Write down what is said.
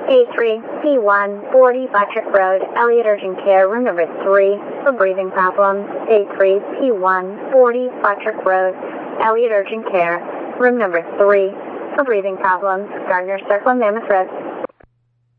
A3, P1, 40 Buttrick Road, Elliott Urgent Care, room number 3, for breathing problems. A3, P1, 40 Buttrick Road, Elliott Urgent Care, room number 3, for breathing problems. Gardner Circle, Mammoth Road.